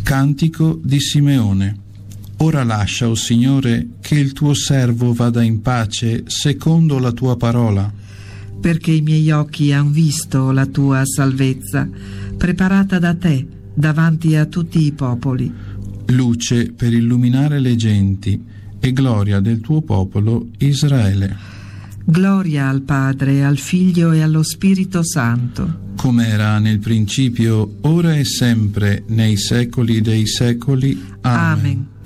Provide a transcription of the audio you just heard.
Cantico di Simeone. Ora lascia, o Signore, che il tuo servo vada in pace secondo la tua parola. Perché i miei occhi han visto la tua salvezza, preparata da te davanti a tutti i popoli. Luce per illuminare le genti e gloria del tuo popolo Israele. Gloria al Padre, al Figlio e allo Spirito Santo. Come era nel principio, ora e sempre, nei secoli dei secoli. Amen. Amen.